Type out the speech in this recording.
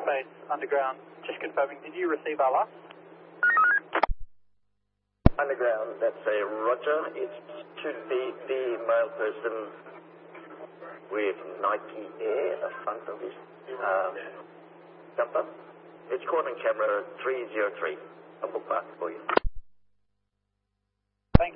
Base Underground. Just confirming, did you receive our last? Underground, that's a Roger. It should be the male person with Nike Air in the front of his jumper. It's caught on camera 303. I'll book back for you.